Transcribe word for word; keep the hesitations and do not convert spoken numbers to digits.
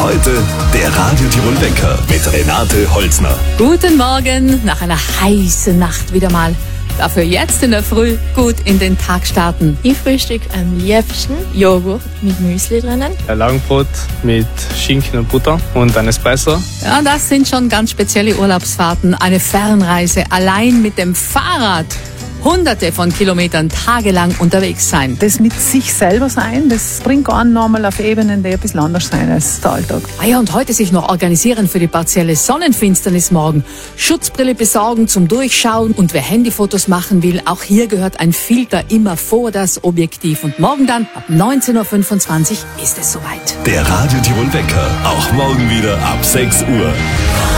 Heute der Radio Tirol Wecker mit Renate Holzner. Guten Morgen, nach einer heißen Nacht wieder mal. Dafür jetzt in der Früh gut in den Tag starten. Ich frühstück am liebsten Joghurt mit Müsli drinnen. Ein Langbrot mit Schinken und Butter und ein Espresso. Ja, das sind schon ganz spezielle Urlaubsfahrten. Eine Fernreise allein mit dem Fahrrad. Hunderte von Kilometern tagelang unterwegs sein. Das mit sich selber sein, das bringt einen nochmal auf Ebenen, die ein bisschen anders sein als der Alltag. Ah ja, und heute sich noch organisieren für die partielle Sonnenfinsternis morgen. Schutzbrille besorgen zum Durchschauen und wer Handyfotos machen will, auch hier gehört ein Filter immer vor das Objektiv. Und morgen dann ab neunzehn Uhr fünfundzwanzig ist es soweit. Der Radio Tirol Wecker, auch morgen wieder ab sechs Uhr.